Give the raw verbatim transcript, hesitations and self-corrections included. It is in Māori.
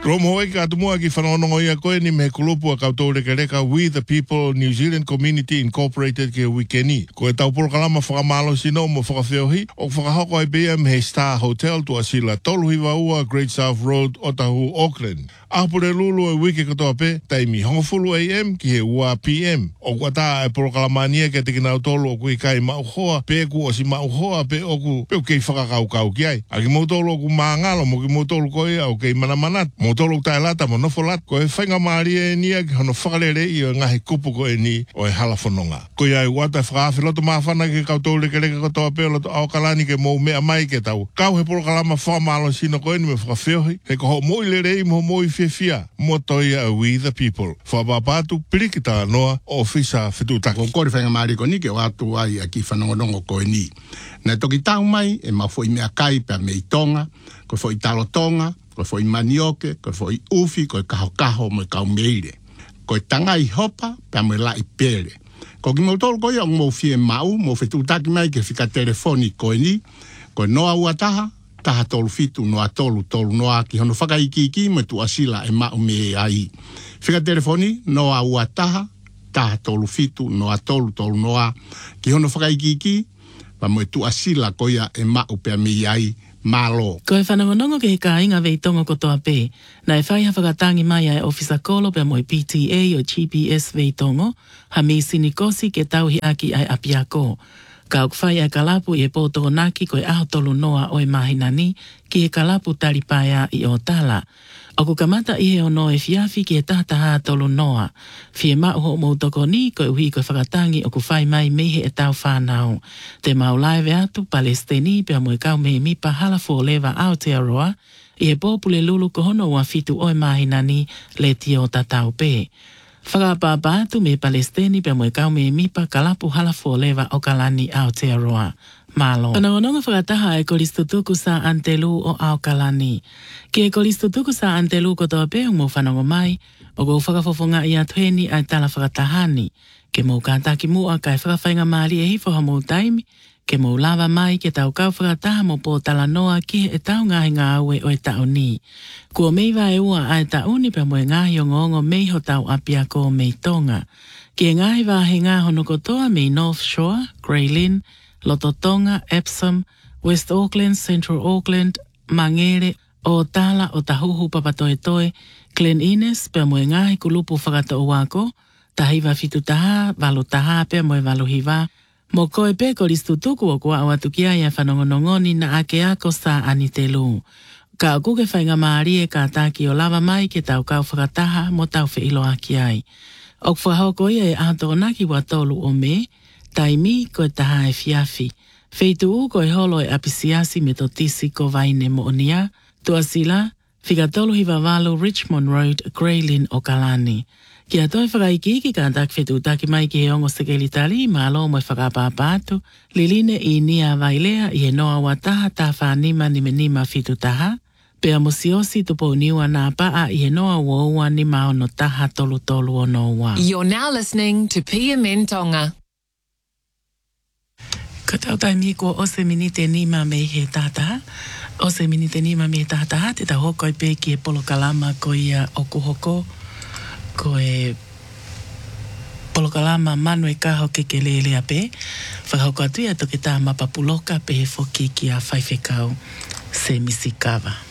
Kromo e ka tumua ki whanonongo ia koe ni me kulupu a kautou reka reka We the People New Zealand Community Incorporated ke wikeni. Ko e tau porokalama whakamalo sino mo whakawhiohi o whakahoko ai bea me he Star Hotel tu asila tolu hiwa ua Great South Road Otahu, Auckland. Ahapure lulu e wike katoa pe taimi hongofulu A M ki he ua P M. O kuata e porokalamania ke te kinau tolu o kui kai mauhoa pe ku o si mauhoa pe oku pe o kei whakakau ki ai. A ki mautolo ku maangalo mo ki mautolo koe au kei manamanat. Mautolo tai lata mo nofolat ko e whainga maari e nia ki hono whakarere i o ngahi kupu ko e ni o e halafononga. Ko ia i wata whakawhi loto mawhana ke kautou reke reke katoa pe loto aukalani ke mou mea mai ke tau. Kau he porokalama whamalo sino ko e ni me whakawhiohi. He ko ho moi lerei mo moi fia mo toia We the People. Whabapatu pirikita noa o fisa whitutaki. Ko kore whainga maari ko ni ke watu ai a ki whanongonongo ko e ni. Nai toki tau mai e ma fo i mea kai pe me i tonga, ko fo i talo tonga, ko fo i manioke, ko fo i ufi, ko i kaho kaho mo i kau meire. Ko i tanga i hopa pe me la i pere. Ko ki mautolo ko ia mo fie mau, mo whitutaki mai ke whika telefoni ko e ni, ko noa uataha, taha tolu fitu noa tolu tolu noa ki hono whakaikiki me tu asila e mau me ai. Whika telefoni noa ua taha, taha tolu fitu noa tolu tolu noa ki hono whakaikiki pa mo tu asila ko ia e mau pe me ai malo. Ko e whanongonongo ke he ka inga vei tongo kotoa pe, na e whai hawhakatangi mai ai ofisa kolo pe mo i P T A o G P S vei tongo, ha mi sinikosi ke tauhi aki ai apiako. Ka ukwhai ai kalapu i e pōtoko naki ko e aho tolu noa o e mahinani ki e kalapu talipaia i o tala. O ku kamata i he ono e fiafi ki e tahataha tolu noa. Fie mau ho mautoko ni ko e uhi ko e whakatangi o ku whai mai mehe e tau whanau. Te mau laive atu Palestini pe mo e kau mehe mipa halafu o lewa Aotearoa i e pōpule lulu ko hono ua fitu o e mahinani le tio tatau pe. Whakapapa atu me Palestini pe mo e kau me mipa kalapu halafu o lewa o kalani Aotearoa. Malo. Panangononga whakataha e kolistutuku sa antelu o Aokalani. Ki e kolistutuku sa antelu ko toa pe mo whanongo mai o ko whakafofonga i atueni ai tala whakatahani. Ke mo kātaki mua kai whakawhainga maari e hifo ha mo taimi. Ke mo lava mai ke tau kau whakataha mo po tala noa ki e tau ngahi ngā aue o e tau ni. Kua meiva e ua ai tau ni pe mo e ngahi o ngongo meiho tau apia ko mei tonga. Ki e ngahi wahe ngā hono kotoa mei North Shore, Greylin, Lototonga, Epsom, West Auckland, Central Auckland, Mangere, o Tala, o Tahuhu, Papatoetoe, Glen Innes, pe mo e ngahi kulupu whakata o wako, tahiwa fitu taha, valo taha, pe mo e valo hiva, mo koe pe ko listutuku o kua o atukia ia whanongonongoni na ake ako sa anitelu. Ka o kuke whainga maari e ka taki o lava mai ke tau kau whakataha mo tau whiilo aki ai. O kwhahoko ia e ato onaki wa tolu o me, taimi ko e taha e fiafi. Feitu u ko e holo e apisiasi me totisi ko vaine mo onia, tuasila, whikatolu hiva valo Richmond Road, Greylin o Kalani. Ki a toi whakaiki ki kātak whetu taki mai ki he ongo sekeli tali, malo mo e whakapapatu, liline i nia vailea i he noa wataha ta whanima ni menima fitu taha, pea mosiosi tupo niwa nā paa i he noa uoua ni mao no taha tolu tolu o noa. You're now listening to P M N Tonga. Ka tau tai mi ko ose minite nima me he tata, ose minite nima me he tata, te tau hoko i pe ki e polo kalama ko ia oku hoko, ko e polo kalama manu e kaho ke ke lelea pe, whakahoko atu ia toke tā mapapuloka pe he foki ki a whaiwhekau se misikawa.